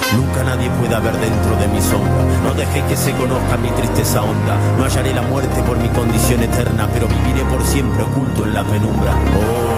Nunca nadie pueda ver dentro de mi sombra. No dejéis que se conozca mi tristeza honda. No hallaré la muerte por mi condición eterna, pero viviré por siempre oculto en la penumbra. Oh,